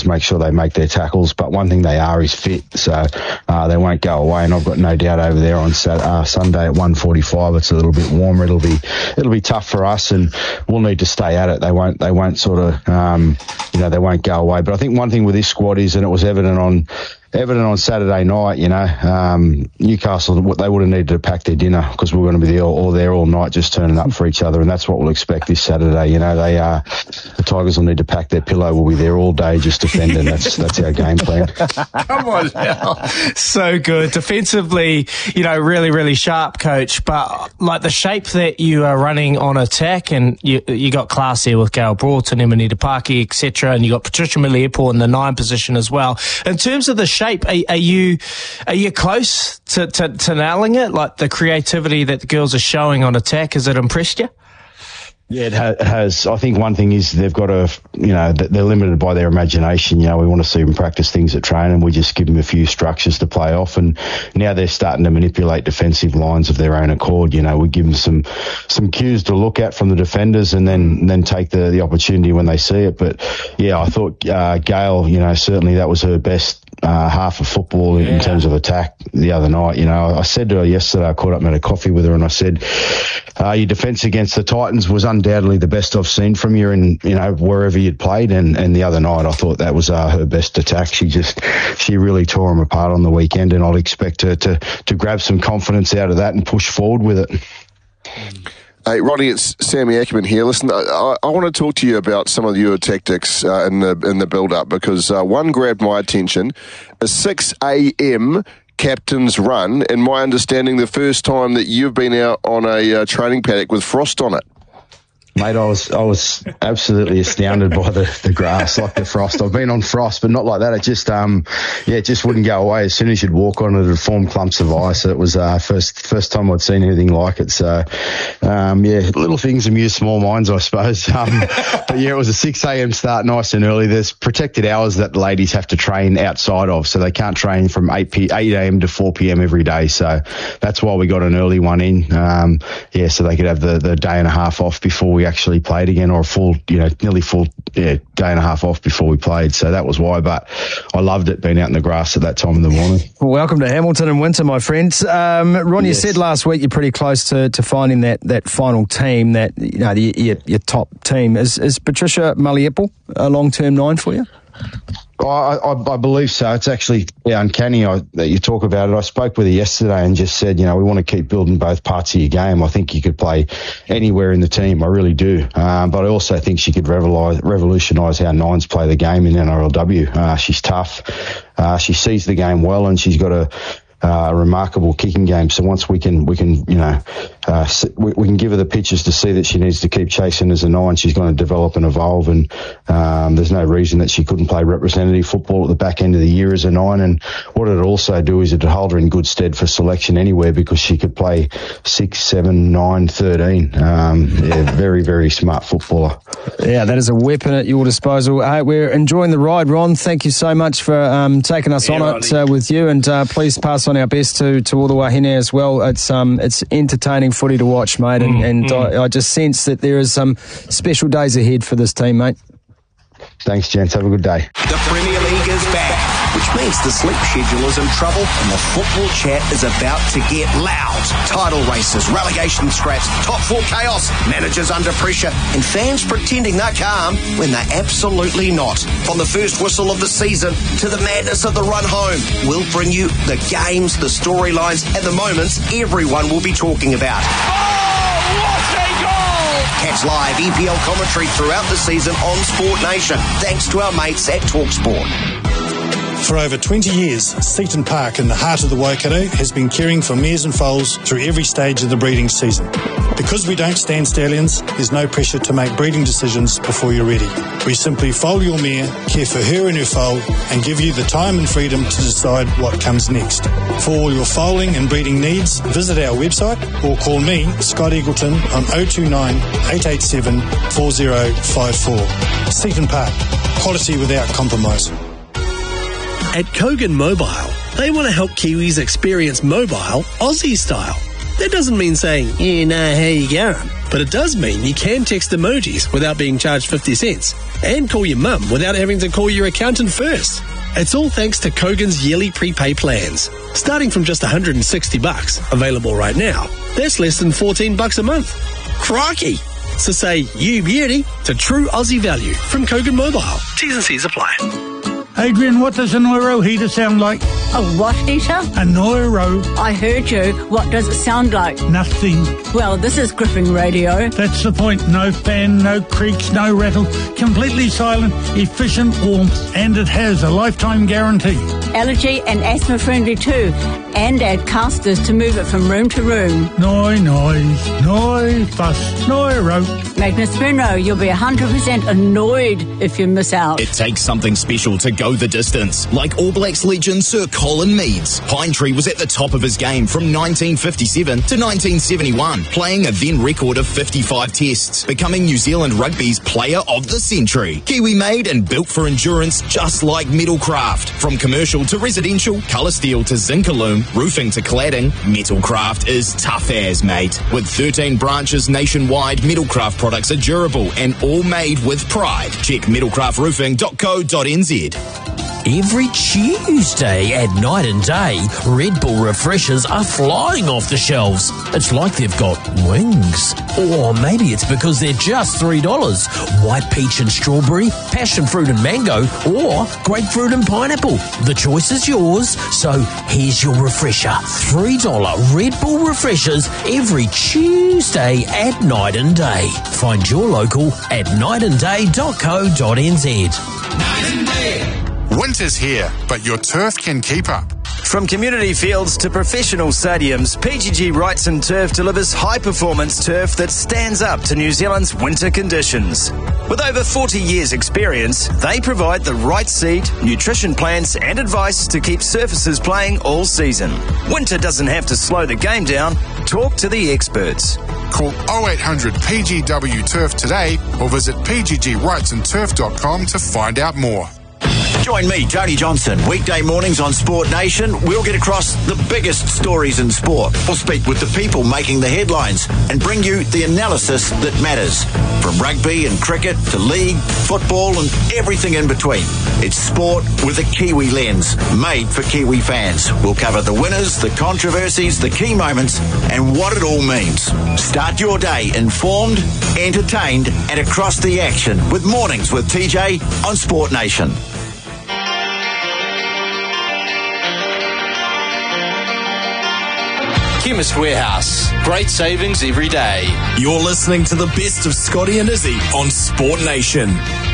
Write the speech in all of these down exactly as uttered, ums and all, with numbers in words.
make sure they make their tackles. But one thing they are is fit, so uh, they won't go away. And I've got no doubt over there on Saturday, uh, Sunday at one forty-five, it's a little bit warmer. It'll be it'll be tough for us, and we'll need to stay at it. They won't they won't sort of um, you know they won't go away. But I think one thing with this squad is, and it was evident on. Evident on Saturday night, you know, um, Newcastle, they would have needed to pack their dinner because we're going to be there all, all there all night just turning up for each other, and that's what we'll expect this Saturday. You know, they uh, the Tigers will need to pack their pillow. We'll be there all day just defending. That's that's our game plan. Come on now. So good. Defensively, you know, really, really sharp, coach, but like the shape that you are running on attack, and you you got class here with Gail Broughton, Emily Tapaki, et cetera, and you got Patricia Maliepo in the nine position as well. In terms of the shape, are, are you are you close to, to, to nailing it? Like the creativity that the girls are showing on attack, has it impressed you? Yeah, it, ha- it has. I think one thing is they've got to, you know, they're limited by their imagination. You know, we want to see them practice things at training. We just give them a few structures to play off, and now they're starting to manipulate defensive lines of their own accord. You know, we give them some some cues to look at from the defenders, and then then take the the opportunity when they see it. But yeah, I thought uh, Gail, you know, certainly that was her best uh, half of football yeah. in terms of attack the other night. You know, I said to her yesterday, I caught up and had a coffee with her, and I said, uh, your defence against the Titans was undoubtedly the best I've seen from you, in you know wherever you'd played, and, and the other night I thought that was uh, her best attack. She just she really tore them apart on the weekend, and I'd expect her to to grab some confidence out of that and push forward with it. Hey, Ronnie, it's Sammy Ackerman here. Listen, I, I want to talk to you about some of your tactics uh, in the in the build-up, because uh, one grabbed my attention: a six a.m. captain's run, and my understanding the first time that you've been out on a uh, training paddock with frost on it. Mate, I was I was absolutely astounded by the, the grass, like the frost. I've been on frost, but not like that. It just um yeah, it just wouldn't go away. As soon as you'd walk on it, it'd form clumps of ice. It was uh first first time I'd seen anything like it. So um yeah, little things amuse small minds, I suppose. Um, but yeah, it was a six a.m. start, nice and early. There's protected hours that the ladies have to train outside of, so they can't train from eight a.m. to four p.m. every day. So that's why we got an early one in. Um, yeah, so they could have the, the day and a half off before we actually played again, or a full, you know, nearly full yeah, day and a half off before we played. So that was why. But I loved it being out in the grass at that time in the morning. Well, welcome to Hamilton in winter, my friends. Um, Ron, yes. You said last week you're pretty close to, to finding that, that final team, that you know the, your, your top team. Is is Patricia Maliepo a long term nine for you? I, I, I believe so. It's actually yeah, uncanny I, that you talk about it. I spoke with her yesterday and just said, you know, we want to keep building both parts of your game. I think you could play anywhere in the team. I really do. Um, but I also think she could revolutionise how nines play the game in N R L W. Uh, she's tough. Uh, she sees the game well, and she's got a Uh, remarkable kicking game. So once we can, we can, you know, uh, we, we can give her the pitches to see that she needs to keep chasing as a nine. She's going to develop and evolve, and um, there's no reason that she couldn't play representative football at the back end of the year as a nine. And what it'd also do is it'd hold her in good stead for selection anywhere, because she could play six, seven, nine, thirteen. Um, yeah, very, very smart footballer. Yeah, that is a weapon at your disposal. Hey, we're enjoying the ride, Ron. Thank you so much for um, taking us yeah, on it uh, with you, and uh, please pass on our best to, to all the Wahine as well. It's um it's entertaining footy to watch, mate, and, and mm. I, I just sense that there is some special days ahead for this team, mate. Thanks, gents. Have a good day. The Premier League is back, which means the sleep schedule is in trouble and the football chat is about to get loud. Title races, relegation scraps, top four chaos, managers under pressure, and fans pretending they're calm when they're absolutely not. From the first whistle of the season to the madness of the run home, we'll bring you the games, the storylines, and the moments everyone will be talking about. Oh, what a goal! Catch live E P L commentary throughout the season on Sport Nation, thanks to our mates at TalkSport. For over twenty years, Seaton Park in the heart of the Waikato has been caring for mares and foals through every stage of the breeding season. Because we don't stand stallions, there's no pressure to make breeding decisions before you're ready. We simply foal your mare, care for her and her foal, and give you the time and freedom to decide what comes next. For all your foaling and breeding needs, visit our website or call me, Scott Eagleton, on oh two nine, eight eight seven, four oh five four. Seaton Park, quality without compromise. At Kogan Mobile, they want to help Kiwis experience mobile Aussie style. That doesn't mean saying, yeah, no, how you going? But it does mean you can text emojis without being charged fifty cents and call your mum without having to call your accountant first. It's all thanks to Kogan's yearly prepay plans. Starting from just one hundred sixty bucks, available right now. That's less than fourteen bucks a month. Crikey! So say you beauty to true Aussie value from Kogan Mobile. T's and C's apply. Adrian, what does a Neuro heater sound like? A what heater? A Neuro. I heard you. What does it sound like? Nothing. Well, this is Griffin Radio. That's the point. No fan, no creaks, no rattle. Completely silent, efficient warmth, and it has a lifetime guarantee. Allergy and asthma friendly too. And add casters to move it from room to room. No noise, no fuss, Neuro. Magnus Bruno, you'll be one hundred percent annoyed if you miss out. It takes something special to go the distance, like All Blacks legend Sir Colin Meads. Pine Tree was at the top of his game from nineteen fifty-seven to nineteen seventy-one, playing a then record of fifty-five tests, becoming New Zealand Rugby's Player of the Century. Kiwi-made and built for endurance, just like Metalcraft. From commercial to residential, colour steel to Zincalume, roofing to cladding, Metalcraft is tough as, mate. With thirteen branches nationwide, Metalcraft products are durable and all made with pride. Check metalcraft roofing dot co dot n z. Every Tuesday at Night and Day, Red Bull refreshers are flying off the shelves. It's like they've got wings. Or maybe it's because they're just three dollars. White peach and strawberry, passion fruit and mango, or grapefruit and pineapple. The choice is yours, so here's your refresher. three dollars Red Bull refreshers every Tuesday at Night and Day. Find your local at night and day dot co dot n z. Night and Day. Winter's here, but your turf can keep up. From community fields to professional stadiums, P G G Wrightson Turf delivers high-performance turf that stands up to New Zealand's winter conditions. With over forty years' experience, they provide the right seed, nutrition plans and advice to keep surfaces playing all season. Winter doesn't have to slow the game down. Talk to the experts. Call oh eight hundred P G W Turf today or visit p g g wrightson turf dot com to find out more. Join me, Tony Johnson, weekday mornings on Sport Nation. We'll get across the biggest stories in sport. We'll speak with the people making the headlines and bring you the analysis that matters. From rugby and cricket to league, football and everything in between. It's sport with a Kiwi lens, made for Kiwi fans. We'll cover the winners, the controversies, the key moments and what it all means. Start your day informed, entertained and across the action with Mornings with T J on Sport Nation. Chemist Warehouse. Great savings every day. You're listening to the best of Scotty and Izzy on Sport Nation.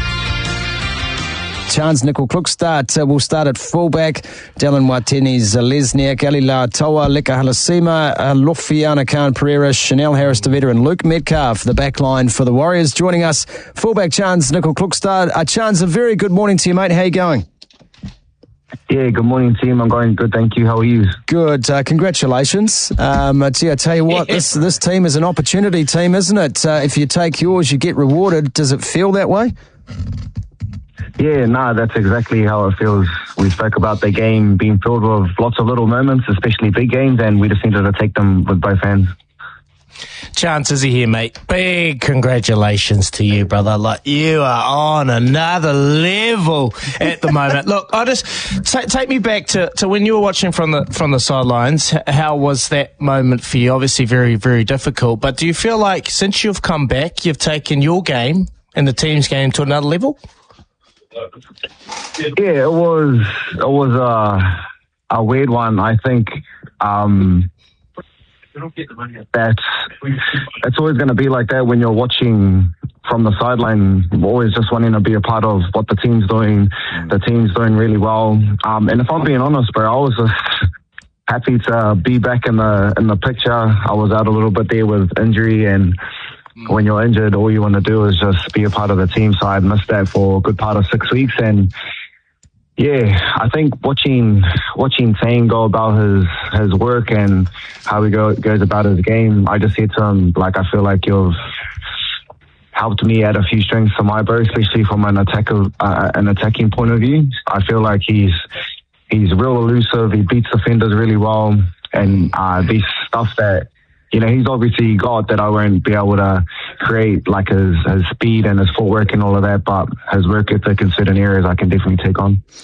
Chance Nicol-Klokstad uh, will start at fullback. Dylan Wateni's uh, Lesniak, Ali Toa, Leka Halasima, uh, Lofiana Khan Pereira, Chanel Harris-Tavita and Luke Metcalf, the back line for the Warriors. Joining us, fullback Chance Nicol-Klokstad. Uh, Chance, a very good morning to you, mate. How are you going? Yeah, good morning, team. I'm going good, thank you. How are you? Good. Uh, congratulations. Um, uh, gee, I tell you what, this this team is an opportunity team, isn't it? Uh, if you take yours, you get rewarded. Does it feel that way? Yeah, no, that's exactly how it feels. We spoke about the game being filled with lots of little moments, especially big games, and we just needed to take them with both hands. Chance Izzy here, mate. Big congratulations to you, brother. Like, you are on another level at the moment. Look, I just t- take me back to, to when you were watching from the from the sidelines. How was that moment for you? Obviously, very very difficult. But do you feel like since you've come back, you've taken your game and the team's game to another level? Yeah, it was it was a a weird one. I think. Um, That's it's always going to be like that when you're watching from the sideline, always just wanting to be a part of what the team's doing. The team's doing really well. Um, and if I'm being honest, bro, I was just happy to be back in the in the picture. I was out a little bit there with injury, and when you're injured, all you want to do is just be a part of the team. So I missed that for a good part of six weeks, and yeah, I think watching watching Tane go about his, his work and how he go, goes about his game, I just said to him, like, I feel like you've helped me add a few strings to my bow, especially from an attack of, uh, an attacking point of view. I feel like he's he's real elusive. He beats defenders really well, and uh, these stuff that you know, he's obviously got that I won't be able to create, like his, his speed and his footwork and all of that, but his work ethic in certain areas I can definitely take on.